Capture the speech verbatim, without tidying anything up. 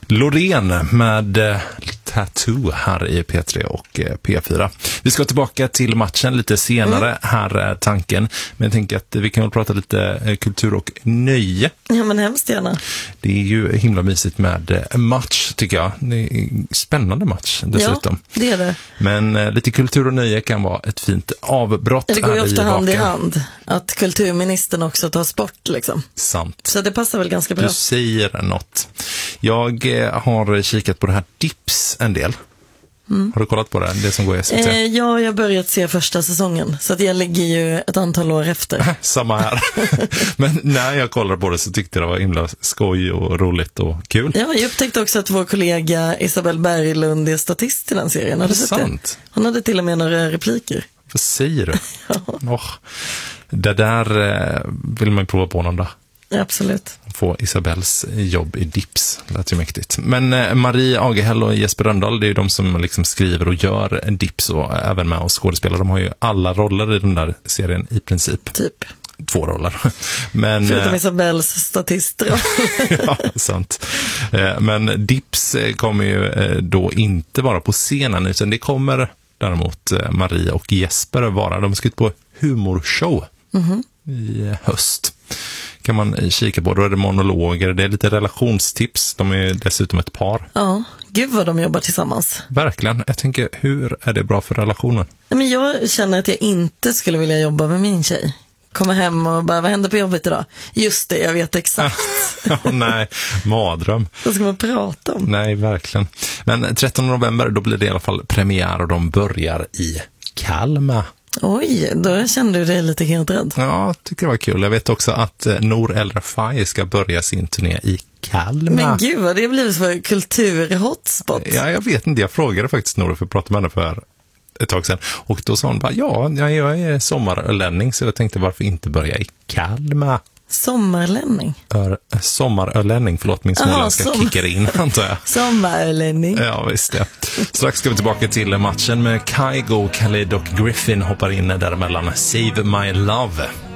Loreen med eh, Tattoo här i P tre och eh, P fyra. Vi ska tillbaka till matchen lite senare, mm. här är tanken. Men jag tänker att vi kan väl prata lite eh, kultur och nöje. Ja, men hemskt gärna. Det är ju himla mysigt med eh, match, tycker jag. Det är en spännande match dessutom. Ja, det är det. Men eh, lite kultur och nöje kan vara ett fint avbrott. Det går ju ofta hand i baka. hand att kulturministern också tar sport liksom. Sant. Så det passar väl ganska bra. Du säger något. Jag eh, har kikat på det här Dips en del. Mm. Har du kollat på det? Det som går i S V T? Eh, ja, jag har börjat se första säsongen. Så att jag ligger ju ett antal år efter. Samma här. Men när jag kollade på det så tyckte jag det var himla skoj och roligt och kul. Ja, jag upptäckte också att vår kollega Isabel Berglund är statist i den serien. Har du sett det? Hon hade till och med några repliker. Vad säger du? Ja. Oh, det där eh, vill man prova på någon dag. Absolut. Få Isabels jobb i Dips. Det lät ju mäktigt. Men eh, Marie Agehäll och Jesper Rönndahl, det är ju de som liksom skriver och gör Dips och även med och skådespelar. De har ju alla roller i den där serien i princip. Typ. Två roller. Men, förutom Isabels statistroll. Ja, sant. Men Dips kommer ju då inte vara på scenen, utan det kommer däremot Marie och Jesper vara. De ska ut på humorshow mm-hmm. i höst. Kan man kika på. Då är det monologer, det är lite relationstips. De är dessutom ett par. Ja, gud vad de jobbar tillsammans. Verkligen. Jag tänker, hur är det bra för relationen? Men jag känner att jag inte skulle vilja jobba med min tjej. Komma hem och bara, vad händer på jobbet idag? Just det, jag vet exakt. Oh, nej, madröm. Vad ska man prata om? Nej, verkligen. Men trettonde november, då blir det i alla fall premiär och de börjar i Kalmar. Oj, då kände du dig lite helt rädd. Ja, jag tycker det var kul. Jag vet också att Nour El Refai ska börja sin turné i Kalmar. Men gud, vad det blivit för kultur-hotspot. Ja, jag vet inte. Jag frågade faktiskt Nour för att prata med henne för ett tag sedan. Och då sa hon bara, ja, jag är sommarölänning, så jag tänkte varför inte börja i Kalmar. Sommarlänning? Ör, sommarölänning, förlåt, min småländska som... kickar in, antar jag. Sommarölänning. Ja, visst det. Strax ska vi tillbaka till matchen med Kygo, Khalid och Griffin hoppar in däremellan. Save My Love.